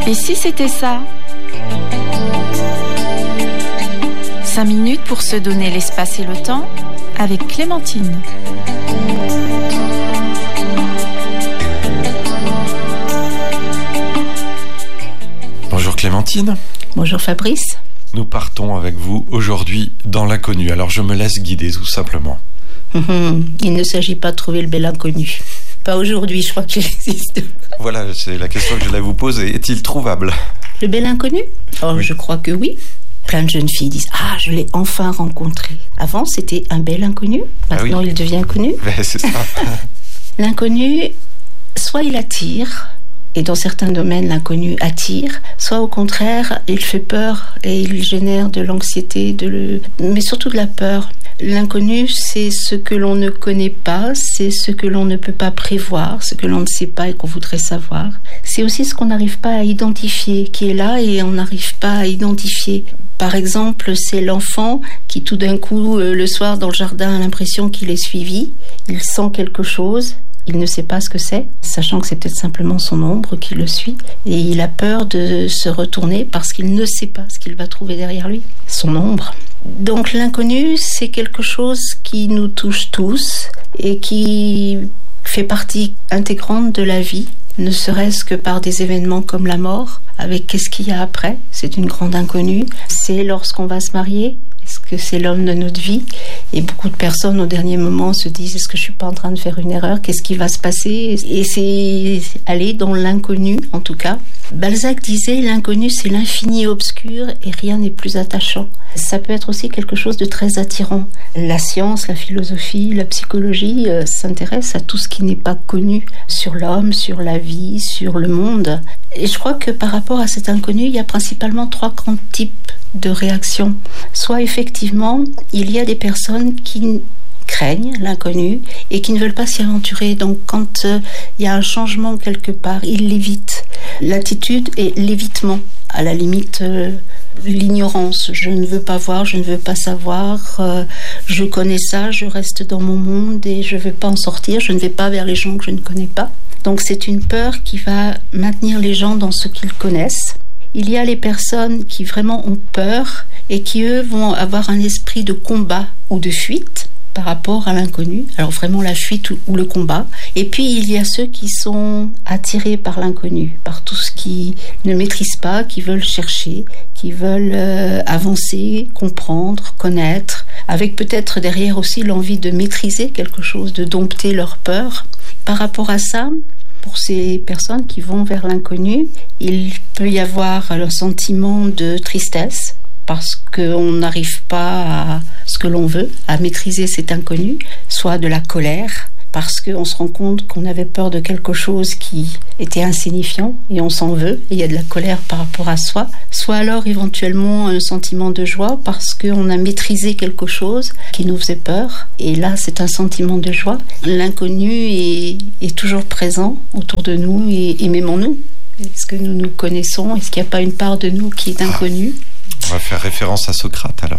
Et si c'était ça ? 5 minutes pour se donner l'espace et le temps avec Clémentine. Bonjour Clémentine. Bonjour Fabrice. Nous partons avec vous aujourd'hui dans l'inconnu. Alors je me laisse guider tout simplement. Il ne s'agit pas de trouver le bel inconnu. Pas aujourd'hui, je crois qu'il existe. Voilà, c'est la question que je voulais vous poser. Est-il trouvable ? Le bel inconnu ? Oui. Je crois que oui. Plein de jeunes filles disent « Ah, je l'ai enfin rencontré ». Avant, c'était un bel inconnu. Maintenant, il devient connu. C'est ça. L'inconnu, soit il attire, et dans certains domaines, l'inconnu attire, soit au contraire, il fait peur et il génère de l'anxiété, mais surtout de la peur. L'inconnu, c'est ce que l'on ne connaît pas, c'est ce que l'on ne peut pas prévoir, ce que l'on ne sait pas et qu'on voudrait savoir. C'est aussi ce qu'on n'arrive pas à identifier, qui est là et on n'arrive pas à identifier. Par exemple, c'est l'enfant qui tout d'un coup, le soir dans le jardin, a l'impression qu'il est suivi, il sent quelque chose. Il ne sait pas ce que c'est, sachant que c'est peut-être simplement son ombre qui le suit. Et il a peur de se retourner parce qu'il ne sait pas ce qu'il va trouver derrière lui, son ombre. Donc l'inconnu, c'est quelque chose qui nous touche tous et qui fait partie intégrante de la vie, ne serait-ce que par des événements comme la mort, avec qu'est-ce qu'il y a après, c'est une grande inconnue. C'est lorsqu'on va se marier. Est-ce que c'est l'homme de notre vie ? Et beaucoup de personnes au dernier moment se disent « Est-ce que je ne suis pas en train de faire une erreur ? Qu'est-ce qui va se passer ?» Et c'est aller dans l'inconnu, en tout cas. Balzac disait « L'inconnu, c'est l'infini obscur et rien n'est plus attachant ». Ça peut être aussi quelque chose de très attirant. La science, la philosophie, la psychologie s'intéressent à tout ce qui n'est pas connu sur l'homme, sur la vie, sur le monde. Et je crois que par rapport à cet inconnu, il y a principalement 3 grands types de réactions. Soit effectivement, il y a des personnes qui craignent l'inconnu et qui ne veulent pas s'y aventurer. Donc quand il y a un changement quelque part, ils l'évitent. L'attitude est l'évitement, à la limite l'ignorance. Je ne veux pas voir, je ne veux pas savoir, je connais ça, je reste dans mon monde et je ne veux pas en sortir, je ne vais pas vers les gens que je ne connais pas. Donc c'est une peur qui va maintenir les gens dans ce qu'ils connaissent. Il y a les personnes qui vraiment ont peur et qui, eux, vont avoir un esprit de combat ou de fuite par rapport à l'inconnu. Alors vraiment la fuite ou le combat. Et puis il y a ceux qui sont attirés par l'inconnu, par tout ce qu'ils ne maîtrisent pas, qui veulent chercher, qui veulent avancer, comprendre, connaître, avec peut-être derrière aussi l'envie de maîtriser quelque chose, de dompter leur peur. Par rapport à ça, pour ces personnes qui vont vers l'inconnu, il peut y avoir un sentiment de tristesse parce qu'on n'arrive pas à ce que l'on veut, à maîtriser cet inconnu, soit de la colère, parce qu'on se rend compte qu'on avait peur de quelque chose qui était insignifiant et on s'en veut, et il y a de la colère par rapport à soi, soit alors éventuellement un sentiment de joie parce qu'on a maîtrisé quelque chose qui nous faisait peur, et là c'est un sentiment de joie. L'inconnu est toujours présent autour de nous et aimons-nous. Est-ce que nous nous connaissons ? Est-ce qu'il n'y a pas une part de nous qui est inconnue ? On va faire référence à Socrate alors.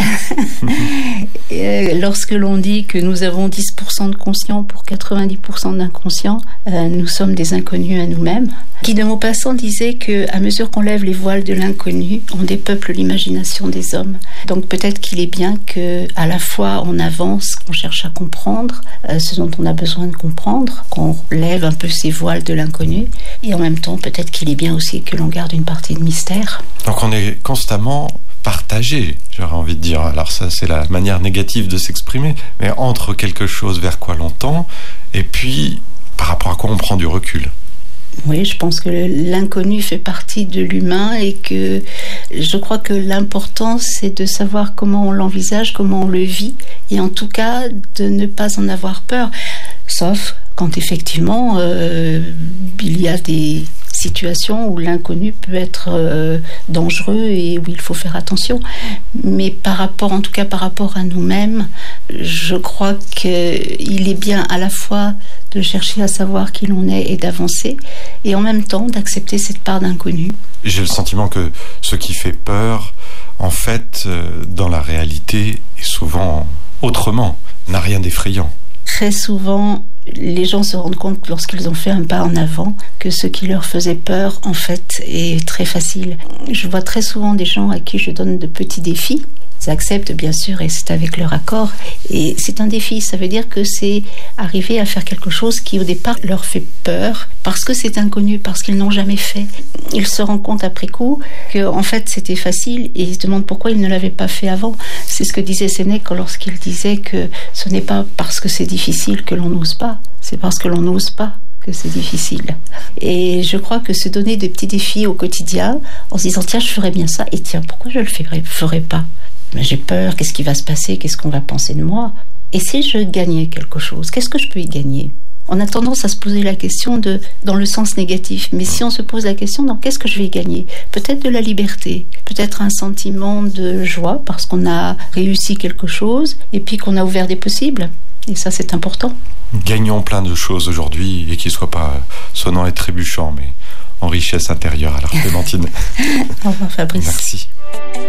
Lorsque l'on dit que nous avons 10% de conscient pour 90% d'inconscient, nous sommes des inconnus à nous-mêmes. Guy de Maupassant disait qu'à mesure qu'on lève les voiles de l'inconnu, on dépeuple l'imagination des hommes. Donc peut-être qu'il est bien qu'à la fois on avance, qu'on cherche à comprendre ce dont on a besoin de comprendre, qu'on lève un peu ces voiles de l'inconnu, et en même temps peut-être qu'il est bien aussi que l'on garde une partie de mystère. Donc on est constamment partagé, j'aurais envie de dire. Alors ça, c'est la manière négative de s'exprimer, mais entre quelque chose vers quoi l'on tend, et puis par rapport à quoi on prend du recul. Oui, je pense que l'inconnu fait partie de l'humain et que je crois que l'important, c'est de savoir comment on l'envisage, comment on le vit, et en tout cas, de ne pas en avoir peur, sauf quand effectivement, il y a des situations où l'inconnu peut être dangereux et où il faut faire attention. Mais en tout cas par rapport à nous-mêmes, je crois qu'il est bien à la fois de chercher à savoir qui l'on est et d'avancer, et en même temps d'accepter cette part d'inconnu. J'ai le sentiment que ce qui fait peur, en fait, dans la réalité, est souvent autrement, n'a rien d'effrayant. Très souvent, les gens se rendent compte lorsqu'ils ont fait un pas en avant que ce qui leur faisait peur, en fait, est très facile. Je vois très souvent des gens à qui je donne de petits défis. Ils acceptent, bien sûr, et c'est avec leur accord. Et c'est un défi, ça veut dire que c'est arriver à faire quelque chose qui, au départ, leur fait peur, parce que c'est inconnu, parce qu'ils n'ont jamais fait. Ils se rendent compte après coup qu'en fait, c'était facile, et ils se demandent pourquoi ils ne l'avaient pas fait avant. C'est ce que disait Sénèque lorsqu'il disait que ce n'est pas parce que c'est difficile que l'on n'ose pas, c'est parce que l'on n'ose pas que c'est difficile. Et je crois que se donner des petits défis au quotidien, en se disant, tiens, je ferais bien ça, et tiens, pourquoi je le ferais pas ? Mais j'ai peur, qu'est-ce qui va se passer, qu'est-ce qu'on va penser de moi ? Et si je gagnais quelque chose, qu'est-ce que je peux y gagner ? On a tendance à se poser la question dans le sens négatif, mais si on se pose la question dans qu'est-ce que je vais y gagner ? Peut-être de la liberté, peut-être un sentiment de joie parce qu'on a réussi quelque chose et puis qu'on a ouvert des possibles. Et ça, c'est important. Gagnons plein de choses aujourd'hui et qu'ils ne soient pas sonnants et trébuchants, mais en richesse intérieure. Alors Clémentine. Au revoir Fabrice. Merci.